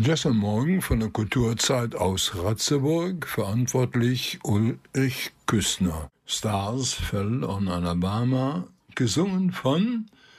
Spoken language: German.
Jazz am Morgen von der Kulturzeit aus Ratzeburg, verantwortlich Ulrich Küstner. Stars fell on Alabama, gesungen von